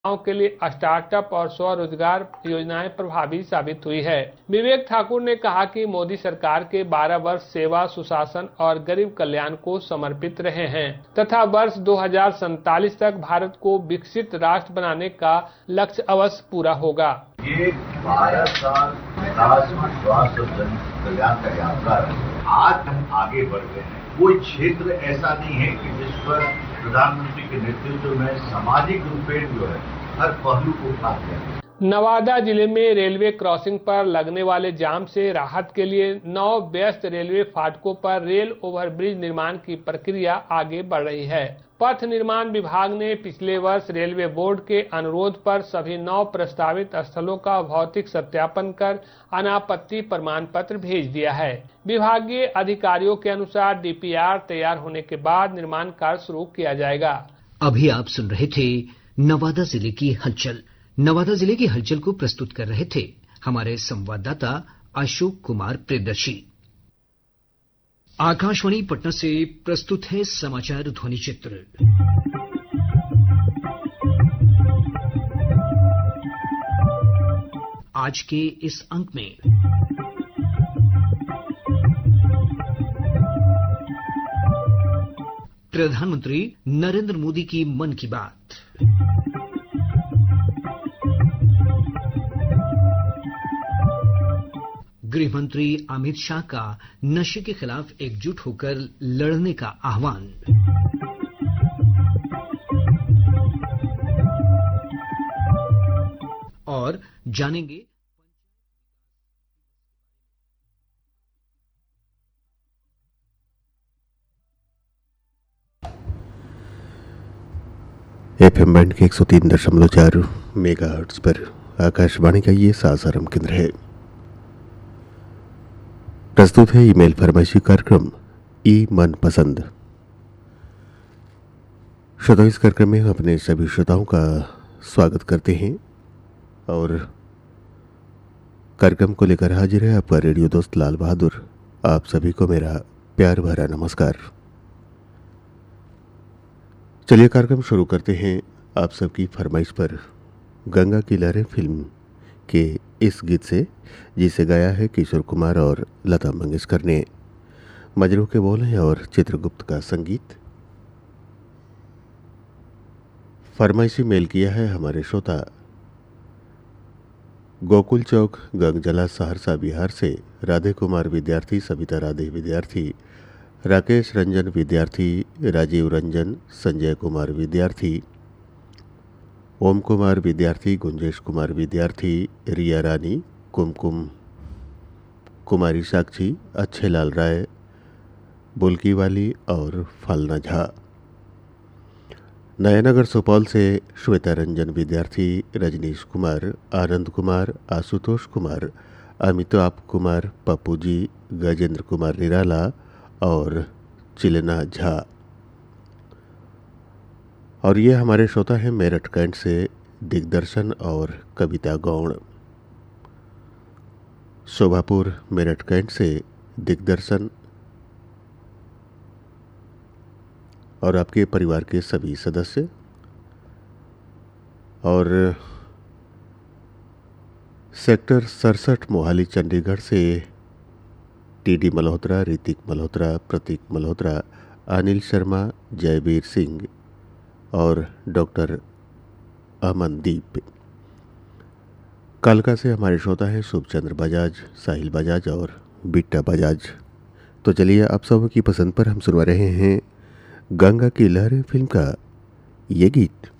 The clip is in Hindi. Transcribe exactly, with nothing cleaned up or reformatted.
गाँव के लिए स्टार्टअप और स्वरोजगार योजनाएं प्रभावी साबित हुई है। विवेक ठाकुर ने कहा कि मोदी सरकार के बारह वर्ष सेवा, सुशासन और गरीब कल्याण को समर्पित रहे हैं तथा वर्ष दो हजार सैंतालीस तक भारत को विकसित राष्ट्र बनाने का लक्ष्य अवश्य पूरा होगा। ये बारह साल विकास, विश्वास और जन कल्याण का यात्रा है। आज हम आगे बढ़ गए हैं। कोई क्षेत्र ऐसा नहीं है कि जिस पर प्रधानमंत्री के नेतृत्व में सामाजिक रूपेण जो है हर पहलू को उठा दिया। नवादा जिले में रेलवे क्रॉसिंग पर लगने वाले जाम से राहत के लिए नौ व्यस्त रेलवे फाटकों पर रेल ओवरब्रिज निर्माण की प्रक्रिया आगे बढ़ रही है। पथ निर्माण विभाग ने पिछले वर्ष रेलवे बोर्ड के अनुरोध पर सभी नौ प्रस्तावित स्थलों का भौतिक सत्यापन कर अनापत्ति प्रमाण पत्र भेज दिया है। विभागीय अधिकारियों के अनुसार डीपीआर तैयार होने के बाद निर्माण कार्य शुरू किया जाएगा। अभी आप सुन रहे थे नवादा जिले की हलचल। नवादा जिले की हलचल को प्रस्तुत कर रहे थे हमारे संवाददाता अशोक कुमार प्रियदर्शी। आकाशवाणी पटना से प्रस्तुत है समाचार ध्वनि चित्र। आज के इस अंक में प्रधानमंत्री नरेंद्र मोदी की मन की बात, गृह मंत्री अमित शाह का नशे के खिलाफ एकजुट होकर लड़ने का आह्वान, और जानेंगे एफएम बैंड के एक सौ तीन दशमलव चार मेगाहर्ट्ज पर आकाशवाणी का ये सासाराम केंद्र है। प्रस्तुत है ईमेल फरमाइशी कार्यक्रम ई मन पसंद। श्रोताओं, इस कार्यक्रम में अपने सभी श्रोताओं का स्वागत करते हैं और कार्यक्रम को लेकर हाजिर है आपका रेडियो दोस्त लाल बहादुर। आप सभी को मेरा प्यार भरा नमस्कार। चलिए कार्यक्रम शुरू करते हैं आप सबकी फरमाइश पर गंगा की लहरें फिल्म के इस गीत से, जिसे गाया है किशोर कुमार और लता मंगेशकर ने। मजरू के बोल हैं और चित्रगुप्त का संगीत। फरमाइशी मेल किया है हमारे श्रोता गोकुल चौक, गंगजला, सहरसा, बिहार से राधे कुमार विद्यार्थी, सविता राधे विद्यार्थी, राकेश रंजन विद्यार्थी, राजीव रंजन, संजय कुमार विद्यार्थी, ओम कुमार विद्यार्थी, गुंजेश कुमार विद्यार्थी, रिया रानी, कुमकुम कुमारी साक्षी, अच्छे लाल राय, बुल्की वाली और फलना झा। नयानगर सुपौल से श्वेता रंजन विद्यार्थी, रजनीश कुमार, आनंद कुमार, आशुतोष कुमार, अमिताभ कुमार, पप्पू जी, गजेंद्र कुमार निराला और चिलना झा। और ये हमारे श्रोता हैं मेरठ कैंट से दिग्दर्शन और कविता गौड़। शोभापुर मेरठ कैंट से दिग्दर्शन और आपके परिवार के सभी सदस्य, और सेक्टर सड़सठ मोहाली चंडीगढ़ से टीडी मल्होत्रा, ऋतिक मल्होत्रा, प्रतीक मल्होत्रा, अनिल शर्मा, जयवीर सिंह और डॉक्टर अमनदीप। कालका से हमारे श्रोता हैं शुभचंद्र बजाज, साहिल बजाज और बिट्टा बजाज। तो चलिए आप सबों की पसंद पर हम सुनवा रहे हैं गंगा की लहरें फिल्म का ये गीत।